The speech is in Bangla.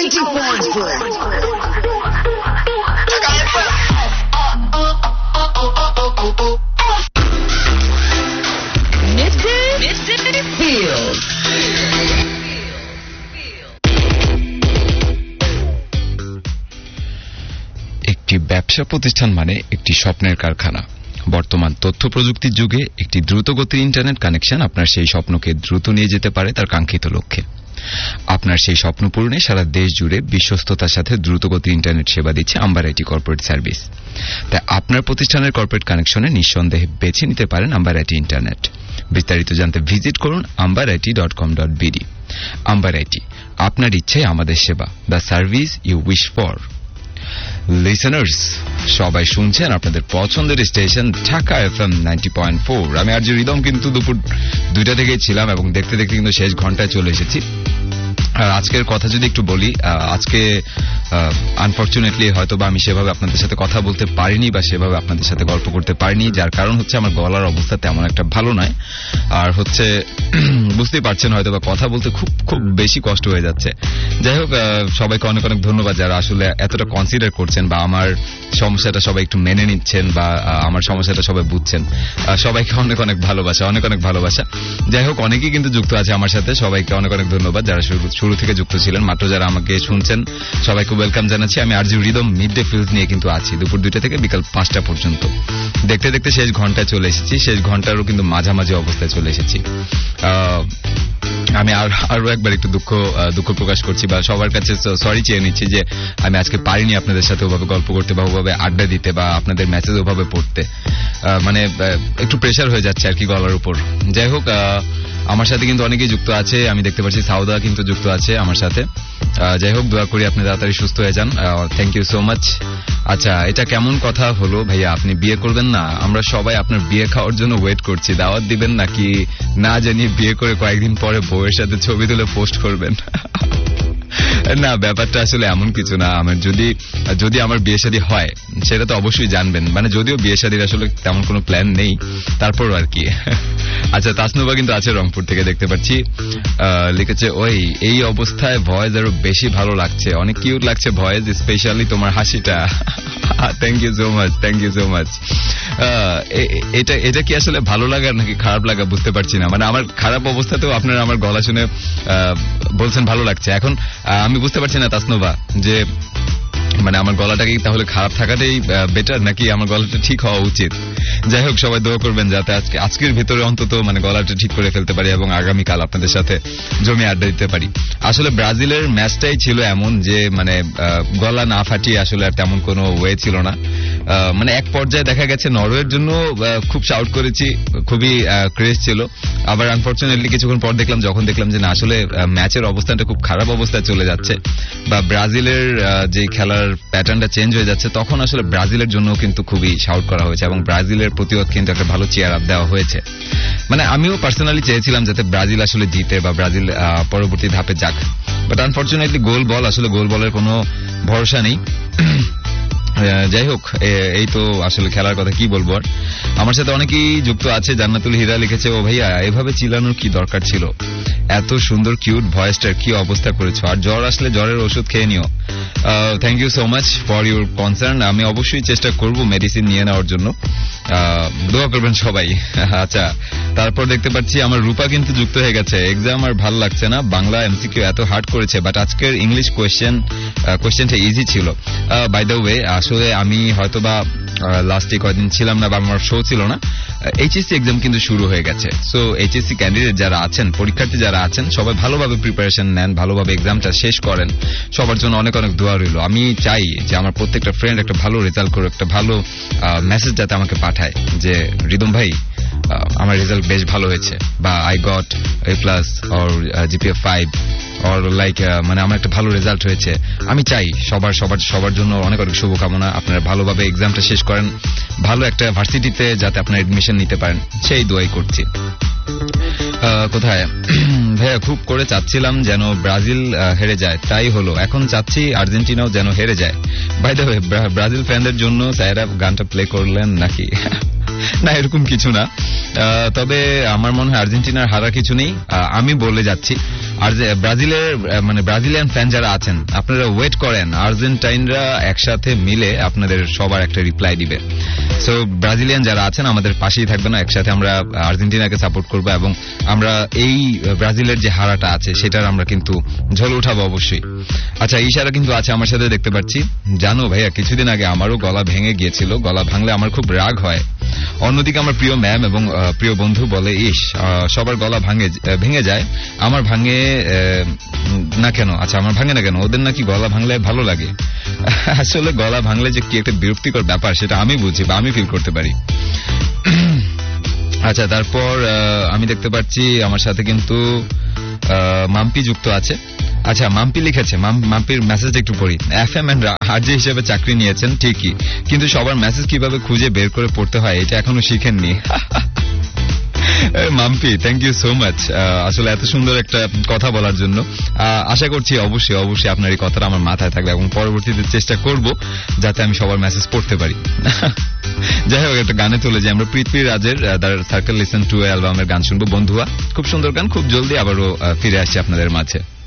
একটি ব্যবসা প্রতিষ্ঠান মানে একটি স্বপ্নের কারখানা। বর্তমান তথ্য প্রযুক্তির যুগে একটি দ্রুতগতির ইন্টারনেট কানেকশন আপনার সেই স্বপ্নকে দ্রুত নিয়ে যেতে পারে তার কাঙ্ক্ষিত লক্ষ্যে। আপনার সেই স্বপ্ন পূরণে সারা দেশ জুড়ে বিশ্বস্ততার সাথে দ্রুতগতির ইন্টারনেট সেবা দিচ্ছে আম্বার আইটি কর্পোরেট সার্ভিস। তাই আপনার প্রতিষ্ঠানের কর্পোরেট কানেকশনে নিঃসন্দেহে বেছে নিতে পারেন আম্বার আইটি ইন্টারনেট। বিস্তারিত জানতে ভিজিট করুন ambarit.com.bd। আম্বার আইটি, আপনার ইচ্ছায় আমাদের সেবা, the service you wish for. Listeners, সবাই শুনছেন আপনাদের পছন্দের স্টেশন ঢাকা FM 90.4। আমি আরজি রিদম কিন্তু দুপুর 2টা থেকেই ছিলাম এবং দেখতে দেখতে কিন্তু শেষ ঘন্টায় চলে এসেছি। আজকের কথা যদি একটু বলি, আজকে আনফরচুনেটলি হয়তোবা আমি সেভাবে আপনাদের সাথে কথা বলতে পারিনি বা সেভাবে আপনাদের সাথে গল্প করতে পারিনি, যার কারণ হচ্ছে আমার গলার অবস্থা তেমন একটা ভালো নয়। আর হচ্ছে বুঝতেই পারছেন হয়তোবা কথা বলতে খুব খুব বেশি কষ্ট হয়ে যাচ্ছে। যাই হোক, সবাইকে অনেক অনেক ধন্যবাদ যারা আসলে এতটা কনসিডার করছেন বা আমার সমস্যাটা সবাই একটু মেনে নিচ্ছেন বা আমার সমস্যাটা সবাই বুঝছেন। সবাইকে অনেক অনেক ভালোবাসা, অনেক অনেক ভালোবাসা। যাই হোক, অনেকেই কিন্তু যুক্ত আছে আমার সাথে, সবাইকে অনেক অনেক ধন্যবাদ যারা শুরু থেকে যুক্ত ছিলেন। মাত্র যারা আমাকে শুনছেন সবাইকে ওয়েলকাম জানাচ্ছি। আমি আরজি রিদম মিড ডে ফিলস নিয়ে কিন্তু আছি দুপুর 2টা থেকে বিকাল 5টা পর্যন্ত। দেখতে দেখতে শেষ ঘন্টায় চলে এসেছি, শেষ ঘন্টারও কিন্তু মাঝামাঝি অবস্থায় চলে এসেছি। আমি আরো একবার একটু দুঃখ প্রকাশ করছি বা সবার কাছে সরি চেয়ে নিচ্ছি যে আমি আজকে পারিনি আপনাদের সাথে ওভাবে গল্প করতে বা ওভাবে আড্ডা দিতে বা আপনাদের মেসেজ ওভাবে পড়তে। মানে একটু প্রেশার হয়ে যাচ্ছে আর কি গলার উপর। যাই হোক, আমার সাথে কিন্তু অনেকেই যুক্ত আছে, আমি দেখতে পাচ্ছি সাউদা কিন্তু যুক্ত আছে আমার সাথে। যাই হোক, দোয়া করি আপনি তাড়াতাড়ি সুস্থ হয়ে যান। Thank you so much. আচ্ছা, এটা কেমন কথা হলো ভাইয়া, আপনি বিয়ে করবেন না? আমরা সবাই আপনার বিয়ে খাওয়ার জন্য ওয়েট করছি। দাওয়াত দিবেন নাকি না জানি বিয়ে করে কয়েকদিন পরে বউয়ের সাথে ছবি তুলে পোস্ট করবেন? না, ব্যাপারটা আসলে এমন কিছু না। আমার যদি আমার বিয়ে শাদী হয় সেটা তো অবশ্যই জানবেন। মানে যদিও বিয়ে শাদীর আসলে তেমন কোনো প্ল্যান নেই, তারপরও আর কি। আচ্ছা, তাসনুবা কিন্তু আছে রংপুর থেকে, দেখতে পাচ্ছি। লিখেছে, ওই এই অবস্থায় ভয়েস আরো বেশি ভালো লাগছে, অনেক কিউট লাগছে ভয়েস, স্পেশালি তোমার হাসিটা। Thank you so much, thank you so much. এটা কি আসলে ভালো লাগার নাকি খারাপ লাগা বুঝতে পারছি না। মানে আমার খারাপ অবস্থাতেও আপনারা আমার গলা শুনে বলছেন ভালো লাগছে। এখন আমি বুঝতে পারছি না তাসনুবা যে মানে আমার গলাটা কি তাহলে খারাপ থাকাটাই বেটার নাকি আমার গলাটা ঠিক হওয়া উচিত। যাই হোক, সবাই দোয়া করবেন যাতে আজকের ভিতরে অন্তত মানে গলাটা ঠিক করে ফেলতে পারি এবং আগামীকাল আপনাদের সাথে জমি আড্ডা দিতে পারি। আসলে ব্রাজিলের ম্যাচটাই ছিল এমন যে মানে গলা না ফাটিয়ে আসলে আর তেমন কোনো ওয়ে ছিল না। মানে এক পর্যায়ে দেখা গেছে নরওয়ের জন্য খুব শাউট করেছি, খুবই ক্রেজ ছিল। আবার আনফরচুনেটলি কিছুক্ষণ পর যখন দেখলাম যে না, আসলে ম্যাচের অবস্থানটা খুব খারাপ অবস্থায় চলে যাচ্ছে বা ব্রাজিলের যে খেলার প্যাটার্নটা চেঞ্জ হয়ে যাচ্ছে, তখন আসলে ব্রাজিলের জন্য কিন্তু খুবই শাউট করা হয়েছে এবং ব্রাজিলের প্রতিও কিন্তু একটা ভালো চেয়ার আপ দেওয়া হয়েছে। মানে আমিও পার্সোনালি চেয়েছিলাম যাতে ব্রাজিল আসলে জিতে বা ব্রাজিল পরবর্তী ধাপে যাক, বাট আনফরচুনেটলি গোল বলের কোনো ভরসা নেই। যাই হোক, এই তো আসলে খেলার কথা কি বলবো। আর আমার সাথে অনেকেই যুক্ত আছে। জান্নাতুল হীরা লিখেছে, ও ভাইয়া এভাবে চিল্লানোর কি দরকার ছিল, এত সুন্দর কিউট ভয়েসটার কি অবস্থা করেছো, আর জ্বর আসলে জ্বরের ওষুধ খেয়ে নিও। Thank you so much for your concern. আমি অবশ্যই চেষ্টা করব মেডিসিন নিয়ে নেওয়ার জন্য, দোয়া করবেন সবাই। আচ্ছা, তারপর দেখতে পাচ্ছি আমার রূপা কিন্তু যুক্ত হয়ে গেছে। এক্সাম আর ভাল লাগছে না, বাংলা এমসিকিউ এত হার্ড করেছে, বাট আজকের ইংলিশ কোয়েশ্চেনটা ইজি ছিল। বাই দ্য ওয়ে, আসলে আমি হয়তোবা লাস্টে কয়েকদিন ছিলাম না বা আমার শো ছিল না। এইচএসসি এক্সাম কিন্তু শুরু হয়ে গেছে। সো এইচএসসি ক্যান্ডিডেট যারা আছেন, পরীক্ষার্থী যারা আছেন, সবাই ভালোভাবে প্রিপারেশন নেন, ভালোভাবে এক্সামটা শেষ করেন। সবার জন্য অনেক অনেক দোয়া রইল। আমি চাই যে আমার প্রত্যেকটা ফ্রেন্ড একটা ভালো রেজাল্ট করে, একটা ভালো মেসেজ যাতে আমাকে পাঠায় যে রিদম ভাই আমার রেজাল্ট বেশ ভালো হয়েছে, বা I got A+ or GPA 5 or like মানে আমার একটা ভালো রেজাল্ট হয়েছে। আমি চাই সবার জন্য অনেক অনেক শুভকামনা। আপনারা ভালোভাবে এক্সামটা শেষ করেন, ভালো একটা ভার্সিটিতে যাতে আপনার এডমিশন নিতে পারেন, সেই দোয়াই করছি। কোথায় ভাইয়া, খুব করে চাচ্ছিলাম যেন ব্রাজিল হেরে যায়, তাই হলো। এখন চাচ্ছি আর্জেন্টিনাও যেন হেরে যায়। বাই দ্য ওয়ে, ব্রাজিল ফ্যানদের জন্য সায়রা গানটা প্লে করলেন নাকি? না, এরকম কিছু না। তবে আমার মনে হয় আর্জেন্টিনার হারা কিছু নেই। আমি বলে যাচ্ছি আর যে ব্রাজিলের মানে ব্রাজিলিয়ান ফ্যান যারা আছেন আপনারা ওয়েট করেন, আর্জেন্টাইনরা একসাথে মিলে আপনাদের সবার একটা রিপ্লাই দিবে। সো ব্রাজিলিয়ান যারা আছেন আমাদের পাশেই থাকবেন, একসাথে আমরা আর্জেন্টিনাকে সাপোর্ট করব এবং আমরা এই ব্রাজিলের যে হারাটা আছে সেটার আমরা কিন্তু ঝোল উঠাবো অবশ্যই। আচ্ছা, ইশারা কিন্তু আছে আমার সাথে, দেখতে পাচ্ছি। জানো ভাইয়া, কিছুদিন আগে আমারও গলা ভেঙে গিয়েছিল, গলা ভাঙলে আমার খুব রাগ হয়। অন্যদিকে আমার প্রিয় ম্যাম এবং প্রিয় বন্ধু বলে, ইস সবার গলা ভেঙে যায়, আমার ভাঙে না কেন? আচ্ছা, আমার ভাঙে না কেন? ওদের নাকি গলা ভাঙলে ভালো লাগে। আসলে গলা ভাঙলে যে কি একটা বিরক্তিকর ব্যাপার সেটা আমি বুঝি বা আমি ফিল করতে পারি। আচ্ছা, তারপর আমি দেখতে পাচ্ছি আমার সাথে কিন্তু মাম্পি যুক্ত আছে। আচ্ছা, মাম্পি লিখেছে, মাম্পির মেসেজটা একটু পড়ি। FM এন্ড আরজে হিসেবে চাকরি নিয়েছেন ঠিকই, কিন্তু সবার মেসেজ কিভাবে খুঁজে বের করে পড়তে হয় এটা এখনো শিখেননি। Mampi, thank you so much আসলে এত সুন্দর একটা কথা বলার জন্য। আশা করছি অবশ্যই আপনার এই কথাটা আমার মাথায় থাকবে এবং পরবর্তীতে চেষ্টা করব যাতে আমি সবার মেসেজ পড়তে পারি। যাই হোক, একটা গানে চলে যাই আমরা। পৃথ্বী রাজের দ্য সার্কেল লিসেন টু অ্যালবামের গান শুনবো, বন্ধুয়া। খুব সুন্দর গান, খুব জলদি আবারও ফিরে আসছি আপনাদের মাঝে।